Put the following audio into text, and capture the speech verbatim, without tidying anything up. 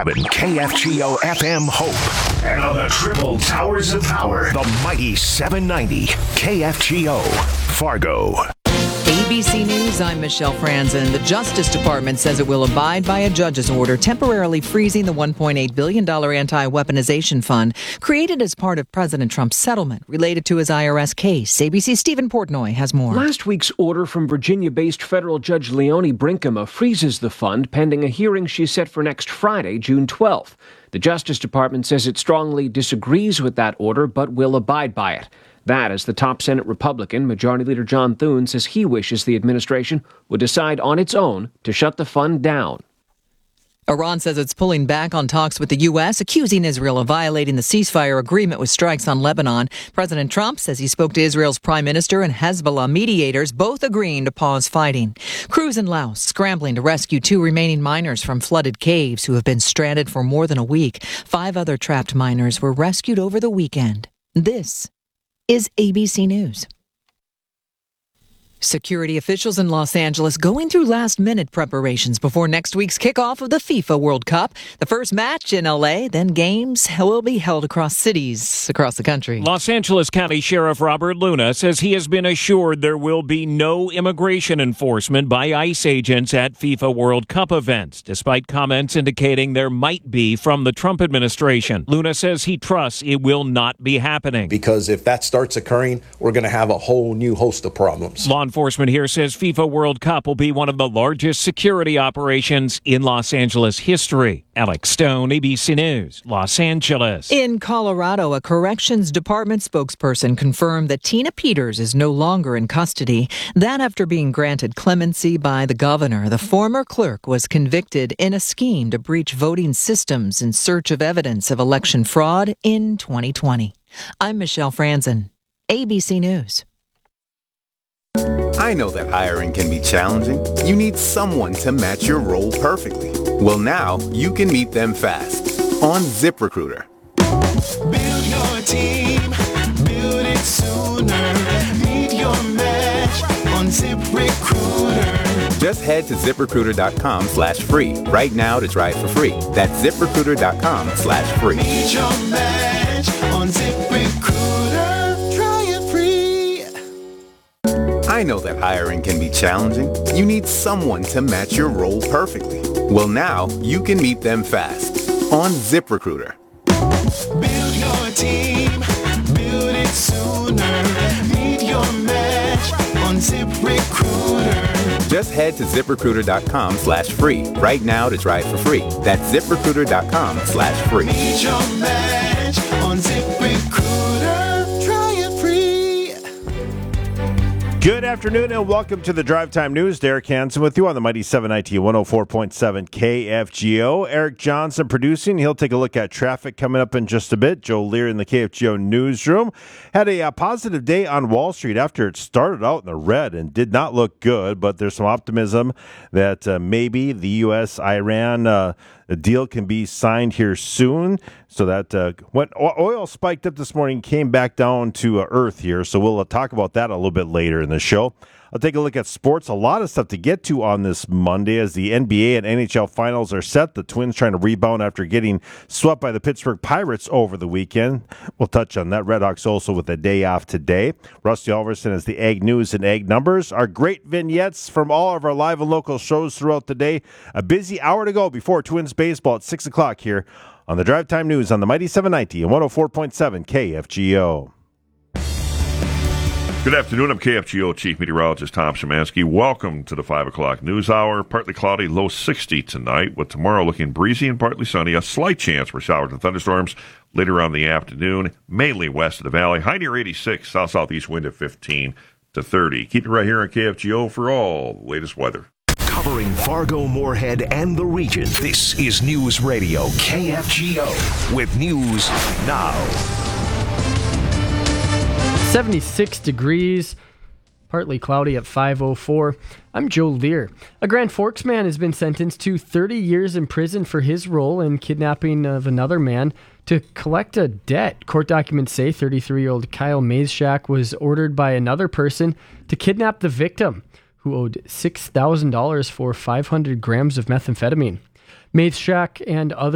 K F G O F M Hope. And on the triple towers of power, the mighty seven ninety K F G O Fargo. A B C News, I'm Michelle Franzen. The Justice Department says it will abide by a judge's order temporarily freezing the one point eight billion dollars anti-weaponization fund created as part of President Trump's settlement related to his I R S case. A B C's Stephen Portnoy has more. Last week's order from Virginia-based federal judge Leonie Brinkema freezes the fund pending a hearing she's set for next Friday, June twelfth. The Justice Department says it strongly disagrees with that order but will abide by it. That as the top Senate Republican, Majority Leader John Thune, says he wishes the administration would decide on its own to shut the fund down. Iran says it's pulling back on talks with the U S, accusing Israel of violating the ceasefire agreement with strikes on Lebanon. President Trump says he spoke to Israel's prime minister and Hezbollah mediators, both agreeing to pause fighting. Crews in Laos scrambling to rescue two remaining miners from flooded caves who have been stranded for more than a week. Five other trapped miners were rescued over the weekend. This is A B C News. Security officials in Los Angeles going through last-minute preparations before next week's kickoff of the FIFA World Cup. The first match in L A, then games will be held across cities across the country. Los Angeles County Sheriff Robert Luna says he has been assured there will be no immigration enforcement by ICE agents at FIFA World Cup events, despite comments indicating there might be from the Trump administration. Luna says he trusts it will not be happening. Because if that starts occurring, we're going to have a whole new host of problems. Law enforcement here says FIFA World Cup will be one of the largest security operations in Los Angeles history. Alex Stone, A B C News, Los Angeles. In Colorado, a corrections department spokesperson confirmed that Tina Peters is no longer in custody. That after being granted clemency by the governor. The former clerk was convicted in a scheme to breach voting systems in search of evidence of election fraud in twenty twenty. I'm Michelle Franzen, A B C News. I know that hiring can be challenging. You need someone to match your role perfectly. Well, now you can meet them fast on ZipRecruiter. Build your team, build it sooner. Meet your match on ZipRecruiter. Just head to ZipRecruiter.com slash free right now to try it for free. That's ZipRecruiter.com slash free. Meet your match on ZipRecruiter. Try it free. I know that hiring can be challenging. You need someone to match your role perfectly. Well, now you can meet them fast on ZipRecruiter. Build your team, build it sooner. Meet your match on ZipRecruiter. Just head to ZipRecruiter.com slash free right now to try it for free. That's ZipRecruiter.com slash free. Meet your match on ZipRecruiter. Try it free. Good afternoon and welcome to the Drive Time News. Derek Hansen with you on the mighty seven ninety one oh four point seven K F G O. Eric Johnson producing. He'll take a look at traffic coming up in just a bit. Joe Lear in the K F G O newsroom. Had a, a positive day on Wall Street after it started out in the red and did not look good, but there's some optimism that uh, maybe the U S Iran uh, deal can be signed here soon. So that uh, when oil spiked up this morning, came back down to uh, earth here. So we'll uh, talk about that a little bit later in the show. I'll take a look at sports. A lot of stuff to get to on this Monday as the N B A and N H L finals are set. The Twins trying to rebound after getting swept by the Pittsburgh Pirates over the weekend. We'll touch on that. Red Hawks also with a day off today. Rusty Alverson has the Ag News and Ag Numbers. Our great vignettes from all of our live and local shows throughout the day. A busy hour to go before Twins baseball at six o'clock here on the Drive Time News on the mighty seven ninety and one oh four point seven K F G O. Good afternoon. I'm K F G O Chief Meteorologist Tom Szymanski. Welcome to the five o'clock news hour. Partly cloudy, low sixty tonight, with tomorrow looking breezy and partly sunny. A slight chance for showers and thunderstorms later on in the afternoon, mainly west of the valley. High near eighty-six, south-southeast wind at fifteen to thirty. Keep it right here on K F G O for all the latest weather. Covering Fargo, Moorhead, and the region, this is News Radio K F G O with news now. seventy-six degrees, partly cloudy at five oh four. I'm Joe Lear. A Grand Forks man has been sentenced to thirty years in prison for his role in kidnapping of another man to collect a debt. Court documents say thirty-three-year-old Kyle Mazeshak was ordered by another person to kidnap the victim, who owed six thousand dollars for five hundred grams of methamphetamine. Mazeshak and other